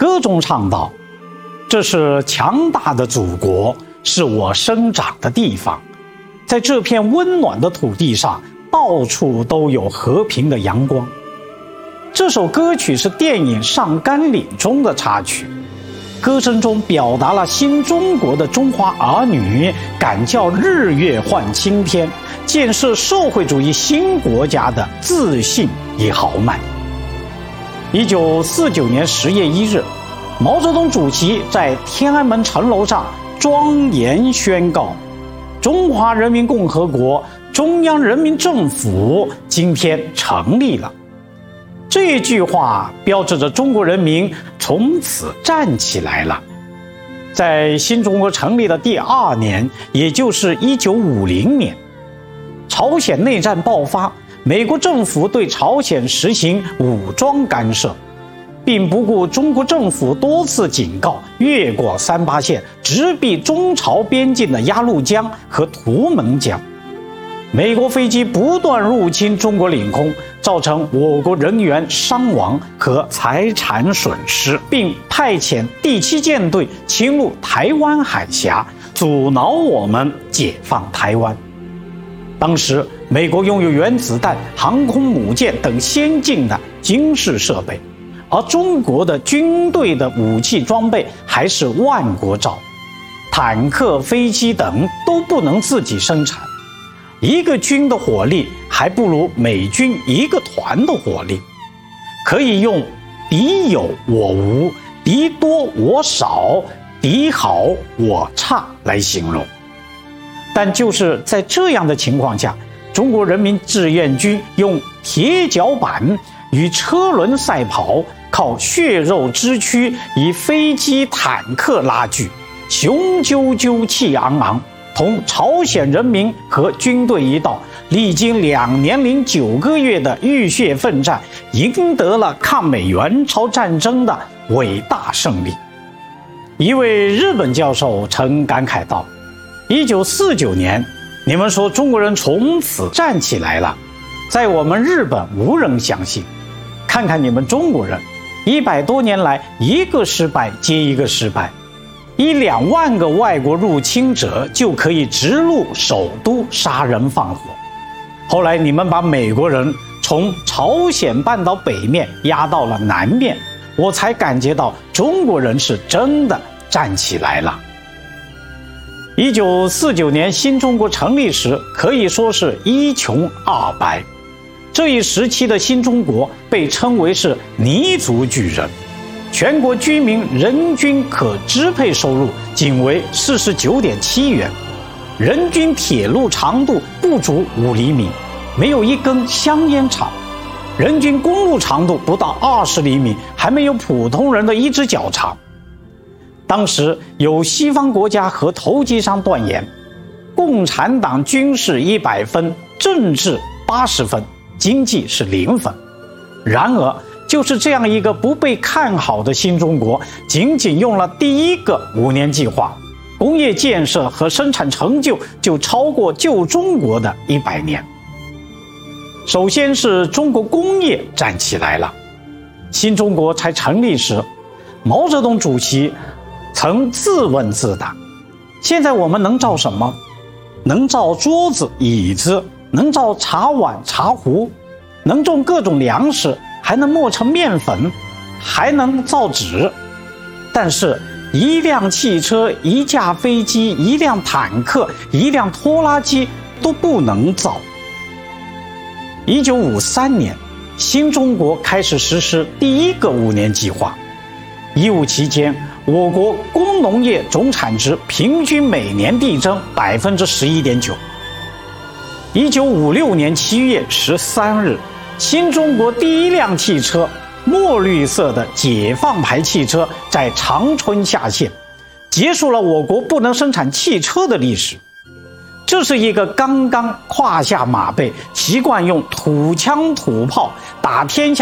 歌中唱道：“这是强大的祖国，是我生长的地方，在这片温暖的土地上，到处都有和平的阳光。”这首歌曲是电影《上甘岭》中的插曲，歌声中表达了新中国的中华儿女敢叫日月换青天，建设社会主义新国家的自信与豪迈。1949年10月1日，毛泽东主席在天安门城楼上庄严宣告：中华人民共和国中央人民政府今天成立了。这句话标志着中国人民从此站起来了。在新中国成立的第2年，也就是1950年，朝鲜内战爆发，美国政府对朝鲜实行武装干涉，并不顾中国政府多次警告，越过38线，直逼中朝边境的鸭绿江和图们江。美国飞机不断入侵中国领空，造成我国人员伤亡和财产损失，并派遣第7舰队侵入台湾海峡，阻挠我们解放台湾。当时美国拥有原子弹、航空母舰等先进的军事设备，而中国的军队的武器装备还是万国造，坦克、飞机等都不能自己生产。一个军的火力还不如美军一个团的火力，可以用敌有我无、敌多我少、敌好我差来形容。但就是在这样的情况下，中国人民志愿军用铁脚板与车轮赛跑，靠血肉之躯与飞机坦克拉锯，雄赳赳气昂昂，同朝鲜人民和军队一道，历经2年零9个月的浴血奋战，赢得了抗美援朝战争的伟大胜利。一位日本教授曾感慨道：1949年，你们说中国人从此站起来了，在我们日本无人相信。看看你们中国人，100多年来一个失败接一个失败，1-2万个外国入侵者就可以直入首都杀人放火。后来你们把美国人从朝鲜半岛北面压到了南面，我才感觉到中国人是真的站起来了。1949年新中国成立时，可以说是一穷二白。这一时期的新中国被称为是泥足巨人，全国居民人均可支配收入仅为49.7元，人均铁路长度不足5厘米，没有一根香烟长，人均公路长度不到20厘米，还没有普通人的一只脚长。当时有西方国家和投机商断言，共产党军事100分，政治80分，经济是0分。然而就是这样一个不被看好的新中国，仅仅用了第1个5年计划，工业建设和生产成就超过旧中国的100年。首先是中国工业站起来了。新中国才成立时，毛泽东主席曾自问自答：现在我们能造什么？能造桌子椅子，能造茶碗茶壶，能种各种粮食，还能磨成面粉，还能造纸。但是一辆汽车、一架飞机、一辆坦克、一辆拖拉机都不能造。1953年，新中国开始实施第1个5年计划。15期间，我国工农业总产值平均每年递增11.9%。1956年7月13日，新中国第1辆汽车墨绿色的解放牌汽车在长春下线，结束了我国不能生产汽车的历史。这是一个刚刚胯下马背、习惯用土枪土炮打天下